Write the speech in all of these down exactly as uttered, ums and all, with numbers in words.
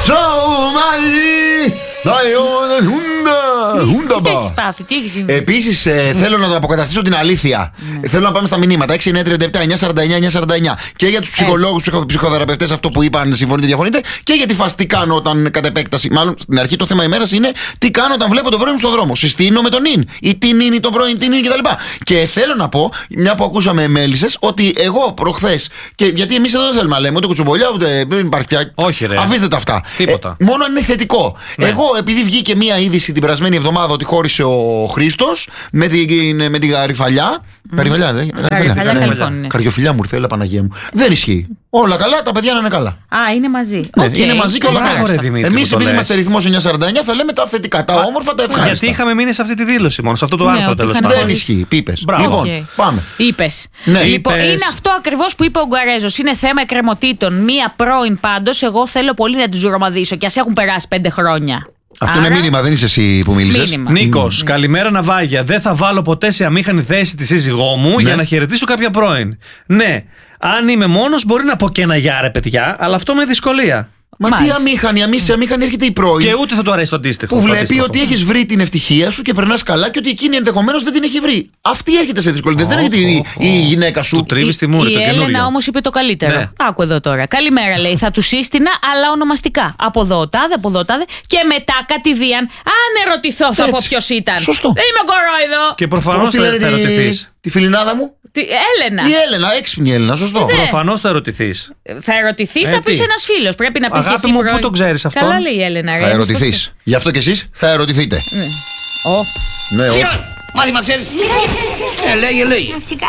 Τι έχεις πάθει, τι έχεις συμβεί? Επίσης, ε, θέλω να το αποκαταστήσω την αλήθεια. Mm. Θέλω να πάμε στα μηνύματα. έξι εννιά τριάντα επτά εννιά σαράντα εννιά εννιά σαράντα εννιά. Και για τους ψυχολόγους, ψυχο, ψυχοθεραπευτές, αυτό που είπαν, συμφωνείτε, διαφωνείτε. Και για τη φάση, τι κάνω όταν κατ' επέκταση. Μάλλον στην αρχή το θέμα ημέρας είναι τι κάνω όταν βλέπω τον πρώην μου στον δρόμο. Συστήνω με τον ίν. Ή τι είναι το πρώην, τι είναι κτλ. Και θέλω να πω, μια που ακούσαμε μέλισσες, ότι εγώ προχθές. Και γιατί εμείς εδώ δεν θέλουμε να λέμε ούτε κουτσομπολιά, ούτε δεν υπάρχει πια. Όχι, ρε. Αφήστε τα αυτά. Τίποτα. Ε, μόνο αν είναι θετικό. Ναι. Εγώ, επειδή βγήκε μια είδηση την περασμένη εβδομάδα ότι χώρισε ο Χρήστος με την, με την γαριφαλιά. Mm. Γαριφαλιά, δεν είναι. Καριοφιλιά μου ήρθε, έλα Παναγία μου. Δεν ισχύει. Όλα καλά, τα παιδιά να είναι καλά. Α, είναι μαζί. Ναι, okay. είναι μαζί και όλα καλά. Εμείς, επειδή είμαστε ρυθμός εννιά σαράντα εννιά, θα λέμε τα θετικά, τα όμορφα, τα ευχάριστα. Γιατί είχαμε μείνει σε αυτή τη δήλωση μόνο, σε αυτό το ναι, άρθρο τέλος πάντων. Δεν ισχύει. Πίπες. Λοιπόν, okay. πάμε. Είπες. Ναι. Λοιπόν, είναι αυτό ακριβώς που είπε ο Γκαρέζος. Είναι θέμα εκκρεμωτήτων. Μία πρώην πάντως, εγώ θέλω πολύ να τους ρομαδίσω και ας έχουν περάσει πέντε χρόνια. Αυτό άρα... είναι μήνυμα, δεν είσαι εσύ που μίλησες. Νίκος, mm. καλημέρα Ναυάγια. Δεν θα βάλω ποτέ σε αμήχανη θέση τη σύζυγό μου ναι. για να χαιρετήσω κάποια πρώην. Ναι, αν είμαι μόνος μπορεί να πω και ένα γεια ρε παιδιά, αλλά αυτό με δυσκολία. Μα μάλιστα. Τι αμήχανη, αμήχανη, σε αμήχανη έρχεται η πρώην. Και ούτε θα του αρέσει το αντίστοιχο. Που βλέπει αντίστοιχο. ότι έχεις βρει την ευτυχία σου και περνάς καλά και ότι εκείνη ενδεχομένως δεν την έχει βρει. Αυτή έρχεται σε δυσκολίες. Oh, δεν έρχεται oh, oh. η, η γυναίκα σου. Του τρίβει στη μούρη, η, το η καινούριο. Έλενα όμως είπε το καλύτερο. Ναι. Άκου εδώ τώρα. Καλημέρα λέει. Θα του σύστηνα, αλλά ονομαστικά. Από εδώ τάδε, από εδώ τάδε. Και μετά κατηδίαν, αν ερωτηθώ θα πω ποιος ήταν. Σωστό. Δεν είμαι κορόιδο. Και προφανώς θα ερωτηθείς. Τη φιλινάδα μου. Τι, Έλενα. Η Έλενα, έξυπνη Έλενα, σωστό. Προφανώς θα ερωτηθείς. Θα ερωτηθείς, θα πεις ένας φίλος. Πρέπει να πεις αγάπη και εσύ. μου, πού το ξέρεις αυτό? Καλά λέει η Έλενα. Θα ερωτηθείς. Γι' αυτό και εσείς θα ερωτηθείτε. Ναι. Ναι, μάθημα ξέρεις. Ε, λέγε, λέγε. Ναυσικά.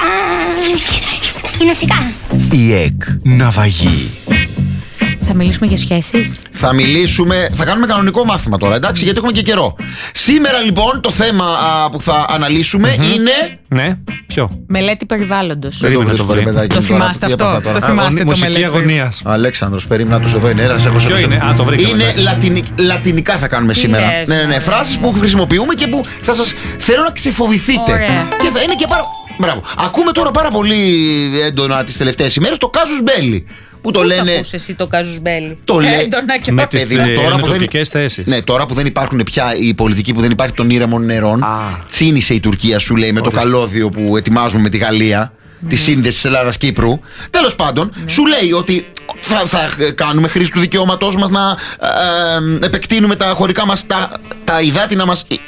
Η ναυσικά. Η ΕΚ Ναυαγή. Θα μιλήσουμε για σχέσεις. Θα μιλήσουμε, θα κάνουμε κανονικό μάθημα τώρα, εντάξει, γιατί έχουμε και καιρό. Σήμερα λοιπόν το θέμα α, που θα αναλύσουμε mm-hmm. είναι. Ναι, ποιο? Μελέτη περιβάλλοντος. Περίμενε το παιδάκι. Το θυμάστε αυτό. Τώρα. Το θυμάστε το μελέτη αγωνίας. Αλέξανδρος, περίμενα τους εδώ είναι. Ένας, έχω ποιο είναι? Α, το βρήκαμε. Είναι λατινικ, λατινικά θα κάνουμε σήμερα. Λες, ναι, ναι, ναι. Φράσεις που χρησιμοποιούμε και που θα σας θέλω να ξεφοβηθείτε. Ωραία. Και θα είναι και πάρα. Μπράβο. Ακούμε τώρα πάρα πολύ έντονα τις τελευταίες ημέρες το κάζους μπέλι. Που το πού λένε. Ακούς εσύ το κάζους μπέλι. Το λένε. Με τις τοπικές θέσεις. Ναι, τώρα που δεν υπάρχουν πια οι πολιτικοί, που δεν υπάρχει των ήρεμων νερών. Τσίνησε η Τουρκία, σου λέει, με το καλώδιο που ετοιμάζουμε με τη Γαλλία. Τη σύνδεση της Ελλάδα-Κύπρου. Τέλος πάντων, σου λέει ότι θα, θα κάνουμε χρήση του δικαιώματός μας να ε, ε, επεκτείνουμε τα χωρικά μας, τα, τα υδάτινα μας. Τα,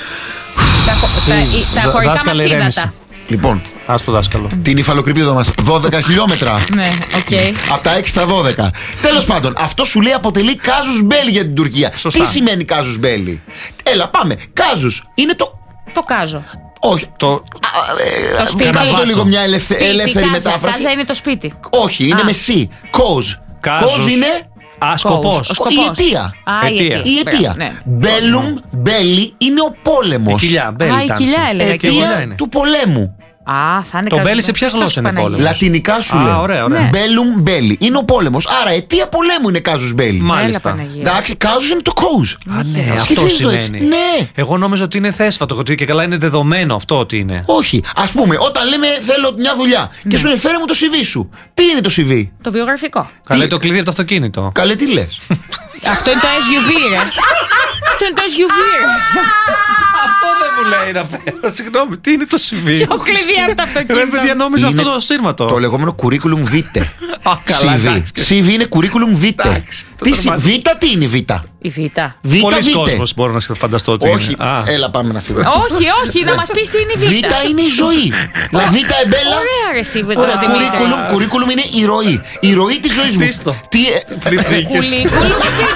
τα, τα χωρικά μας ύδατα. Λοιπόν, ας το δάσκαλο. την υφαλοκρηπίδα μας δώδεκα χιλιόμετρα. Ναι, οκ. Από τα έξι στα δώδεκα. Τέλος πάντων, αυτό σου λέει αποτελεί κάζους μπέλι για την Τουρκία. Σωστά. Τι σημαίνει κάζους μπέλι? Έλα, πάμε. Κάζους είναι το. Το κάζο. Όχι. Το, το σπίτι. Κάνε το λίγο μια ελευθε... σπίτι, ελεύθερη κάζα, μετάφραση. Κάζα είναι το σπίτι. Όχι, είναι Α. με σι. Κόζ. Κόζ είναι. Α, σκοπός. Ο σκοπός. Η αιτία. Α, η αιτία. αιτία. Η αιτία. Ναι. Μπέλουμ, μπέλι είναι ο πόλεμος. Η κοιλιά, μπέλι. Α, η κοιλιά έλεγα. Αιτία του πολέμου. Α, θα είναι το μπέλι σε ποια γλώσσα είναι πόλεμος? Λατινικά σου Α, λέω. ωραία, ωραία. Ναι. Μπέλουμ μπέλι. Είναι ο πόλεμος. Άρα αιτία πολέμου είναι κάζους μπέλι. Μάλιστα. Εντάξει, κάζους είναι το κόζ. Α, ναι, αυτό σημαίνει. Ναι. Εγώ νόμιζα ότι είναι θέσφατο, ότι και καλά είναι δεδομένο αυτό ότι είναι. Όχι. Ας πούμε, όταν λέμε θέλω μια δουλειά ναι. και σου λέει φέρε μου το σι βι σου. Τι είναι το σι βι? Το βιογραφικό. Καλέ το κλειδί από το αυτοκίνητο. Καλέ, τι λες? Αυτό είναι το ες γιου βι, ρε. Αυτό είναι το ες γιου βι, ρε. Αυτό δεν μου λέει να φέρω. Συγγνώμη, τι είναι το σι βι? Ποιο κλειδί από το αυτοκίνητο? Ρε παιδιά, νόμιζα αυτό το σύρματο. Το λεγόμενο curriculum vitae. Καλά, σι βι. σι βι είναι curriculum vitae. Β, τι είναι Β? Η Β. Β, πολλοί Β. κόσμος μπορώ να φανταστώ ότι Όχι, είναι. Α. έλα πάμε να φύγουμε. Όχι, όχι, να μας πεις τι είναι η Β. Β είναι η ζωή. La vita è bella. Ωραία, ρε εσύ. Ωραία, curriculum, curriculum είναι η ροή. Η ροή της ζωής μου. Στήστο. Τι. Πληθήκες. Κουλί, κουλί.